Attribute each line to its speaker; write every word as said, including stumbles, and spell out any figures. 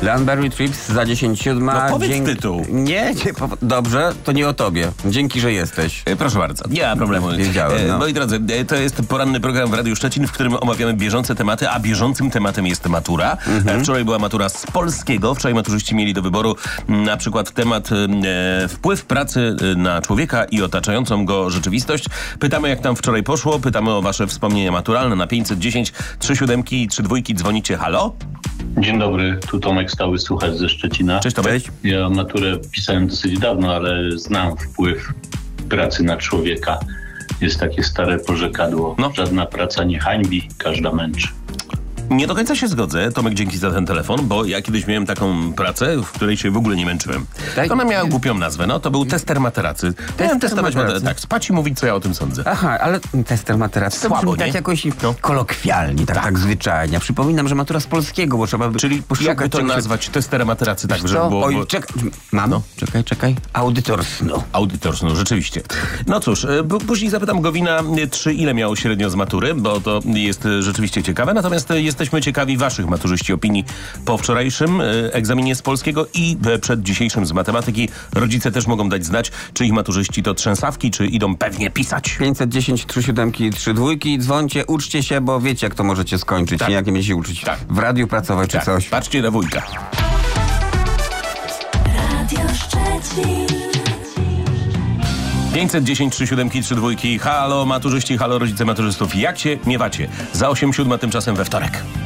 Speaker 1: Landberry Trips za dziesięć siódma.
Speaker 2: No powiedz
Speaker 1: Dzięki...
Speaker 2: tytuł.
Speaker 1: Nie, nie po... dobrze, to nie o tobie. Dzięki, że jesteś.
Speaker 2: E, proszę bardzo, nie ma problemu.
Speaker 1: Wiedziałem, no.
Speaker 2: E, moi drodzy, e, to jest poranny program w Radiu Szczecin, w którym omawiamy bieżące tematy, a bieżącym tematem jest matura. Mhm. E, wczoraj była matura z polskiego. Wczoraj maturzyści mieli do wyboru m, na przykład temat e, wpływ pracy na człowieka i otaczającą go rzeczywistość. Pytamy, jak tam wczoraj poszło. Pytamy o wasze wspomnienia maturalne na pięćset dziesięć trzy siódemki i trzy dwójki. Dzwonicie. Halo?
Speaker 3: Dzień dobry, tu Tomek, stały słuchacz ze Szczecina.
Speaker 2: Cześć Tomek. Cześć.
Speaker 3: Ja maturę pisałem dosyć dawno, ale znam wpływ pracy na człowieka. Jest takie stare porzekadło. No. Żadna praca nie hańbi, każda męczy.
Speaker 2: Nie do końca się zgodzę, Tomek, dzięki za ten telefon, bo ja kiedyś miałem taką pracę, w której się w ogóle nie męczyłem. Tak? Ona miała głupią nazwę, no to był tester materacy. Tester Miałem testować materacy. Tak, spać i mówić, co ja o tym sądzę.
Speaker 1: Aha, ale tester materacy to
Speaker 2: słabo,
Speaker 1: tak
Speaker 2: nie?
Speaker 1: jakoś
Speaker 2: no.
Speaker 1: kolokwialnie, tak, tak. tak zwyczajnie. Przypominam, że matura z polskiego, bo trzeba by...
Speaker 2: Czyli jakby to nazwać testerem materacy, tak, żeby było...
Speaker 1: Oj, czekaj, mam? No. Czekaj, czekaj. Audytor snu.
Speaker 2: Audytor snu, rzeczywiście. No cóż, później zapytam Gowina, czy ile miał średnio z matury, bo to jest rzeczywiście ciekawe, natomiast jesteśmy ciekawi waszych maturzyści opinii po wczorajszym egzaminie z polskiego i przed dzisiejszym z matematyki. Rodzice też mogą dać znać, czy ich maturzyści to trzęsawki, czy idą pewnie pisać.
Speaker 1: pięćset dziesięć trzy siódemki i trzy dwójki. Dzwońcie, uczcie się, bo wiecie, jak to możecie skończyć.
Speaker 2: Tak.
Speaker 1: Nie jak nie będziecie uczyć.
Speaker 2: Tak.
Speaker 1: W radiu pracować
Speaker 2: tak.
Speaker 1: czy coś.
Speaker 2: Patrzcie na wujka.
Speaker 4: Radio Szczecin.
Speaker 2: pięćset dziesięć trzy siódemki trzy dwójki. Halo maturzyści, halo rodzice maturzystów. Jak się miewacie? Za osiem siódma tymczasem we wtorek.